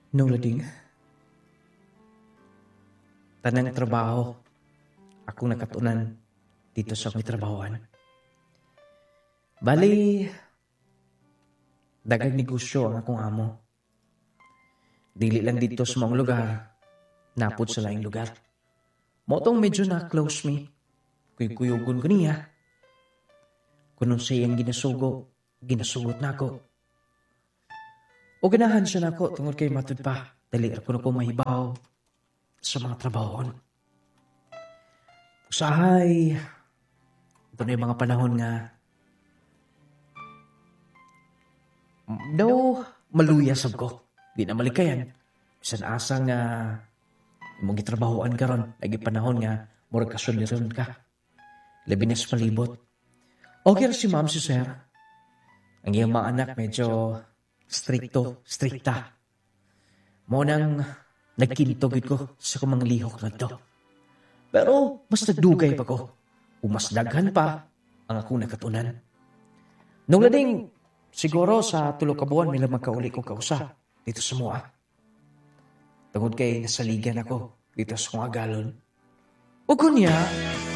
No lading, tanang trabaho, akong nakatunan dito sa may trabahoan. Bali, dagang negosyo ang akong amo. Dili lang dito sa mga lugar, napod sa laing lugar. Motong medyo na-close me, kuy-kuyugon ko niya. Kunong siyang ginasugot na ako. O ganahan siya na ako tungod kay matud pa, dali ako na ko mahibaw sa mga trabahon. Usahay, ito na yung mga panahon nga daw maluyasab ko. Di na malikayan. Bisan asa nga mong gitrabahoan ka ron. Lagi panahon nga murag kasuliran ka. Labi na sa palibot. Okay si ma'am si sir. Ang iyong mga anak medyo strikta. Mo nang nagkintogit ko sa kumang lihok na to. Pero mas nagdugay pa ko. Mas daghan pa ang akong nakatunan. Nung lading, siguro sa tulo ka buwan may lamang kauli ko kausa dito sa mua. Tungod kay nasaligan ako dito sa kong agalon. O kunya,